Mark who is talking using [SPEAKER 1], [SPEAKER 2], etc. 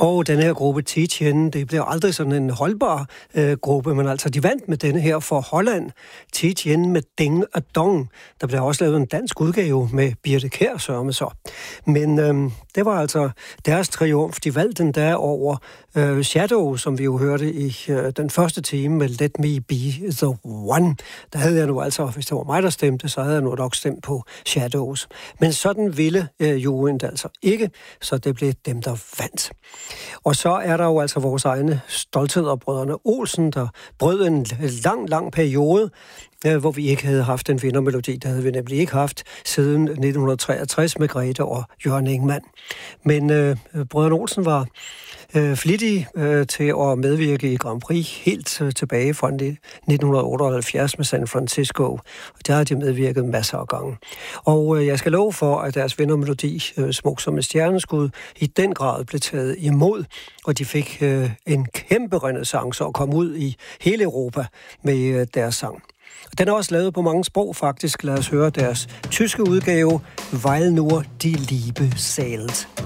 [SPEAKER 1] Og den her gruppe Tietjen, det blev aldrig sådan en holdbar gruppe, men altså de vandt med denne her for Holland. Tietjen med Ding og Dong. Der blev også lavet en dansk udgave med Birthe Kjær, sørme så. Men det var altså deres triumf. De valgte den der over Shadow, som vi jo hørte i den første time med Let Me Be The One. Der havde jeg nu altså, hvis det var mig, der stemte, så havde jeg nu nok stemt på Shadows. Men sådan ville juryen altså ikke, så det blev dem, der vandt. Og så er der jo altså vores egne stolthed og brødrene Olsen, der brød en lang periode, hvor vi ikke havde haft en vindermelodi. Det havde vi nemlig ikke haft siden 1963 med Grete og Jørgen Ingmann. Men brødrene Olsen var flittige til at medvirke i Grand Prix helt tilbage fra 1978 med San Francisco. Og der har de medvirket masser af gange. Og jeg skal love for, at deres vindermelodi, Smuk som et stjerneskud, i den grad blev taget imod, og de fik en kæmpe renæssance og kom ud i hele Europa med deres sang. Den er også lavet på mange sprog, faktisk. Lad os høre deres tyske udgave, Weil nur die Liebe zählt.